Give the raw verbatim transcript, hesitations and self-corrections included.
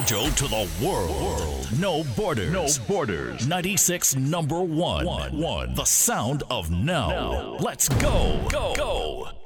Mojo to the world. world. No borders. No borders. ninety-six number one. one. One. The sound of now. now. Let's go. Go. Go.